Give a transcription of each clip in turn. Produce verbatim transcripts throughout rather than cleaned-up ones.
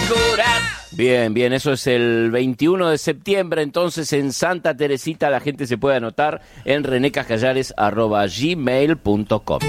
Bien, bien, eso es el veintiuno de septiembre, entonces en Santa Teresita la gente se puede anotar en renecascallares arroba gmail punto com.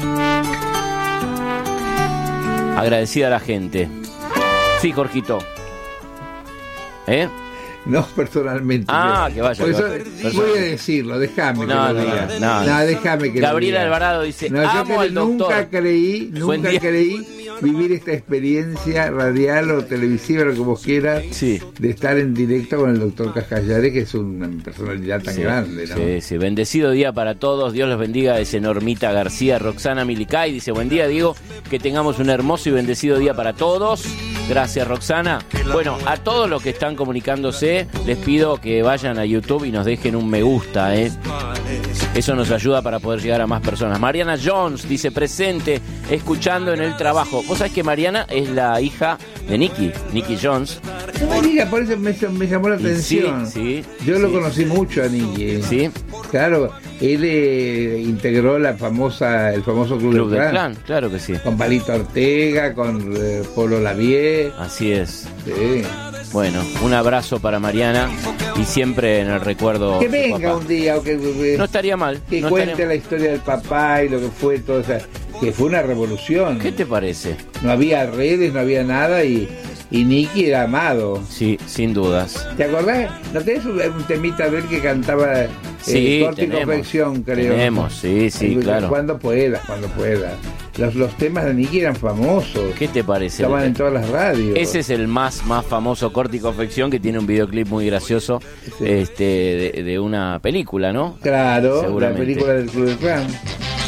Agradecida a la gente. Sí, Jorgito. ¿Eh? No personalmente. Ah, que vaya. Por eso que vaya. voy a decirlo, déjame. No, que no, lo diga. no, no. no, déjame que Gabriela lo diga. Alvarado dice, no, yo amo al doctor. Nunca creí, Buen nunca día. creí vivir esta experiencia radial o televisiva, lo que vos quieras, Sí. de estar en directo con el doctor Cascallares, que es una personalidad tan Sí, grande, ¿no? Sí, sí, bendecido día para todos, Dios los bendiga, dice Normita García. Roxana Milicay dice, buen día Diego, que tengamos un hermoso y bendecido día para todos. Gracias, Roxana. Bueno, a todos los que están comunicándose, les pido que vayan a YouTube y nos dejen un me gusta, ¿eh? Eso nos ayuda para poder llegar a más personas. Mariana Jones dice, presente, escuchando en el trabajo. Vos sabés que Mariana es la hija de Nicky, Nicky Jones. No me diga, por eso me, me llamó la atención. Sí, sí, Yo lo sí. conocí mucho a Nicky. Sí. Claro, él eh, integró la famosa, el famoso Club, Club del del Clan. Clan, claro que sí. Con Palito Ortega, con eh, Polo Lavie. Así es. Sí. Bueno, un abrazo para Mariana y siempre en el recuerdo. Que su venga papá. un día, o que, que, No estaría mal. que no cuente estaría... la historia del papá y lo que fue todo, o sea, que fue una revolución. ¿Qué te parece? No había redes, no había nada y, y Nicky era amado. Sí, sin dudas. ¿Te acordás? ¿No tenés un, un temita de él que cantaba eh, Sí, corte y tenemos, confección, creo? tenemos, sí, sí, Eh, claro. Cuando puedas, cuando puedas. Los, los temas de Nicky eran famosos. ¿Qué te parece? Estaban en todas las radios. Ese es el más, más famoso corte y confección, que tiene un videoclip muy gracioso, Sí. este, de, de una película, ¿no? Claro, la Seguramente. película del Club del Clan.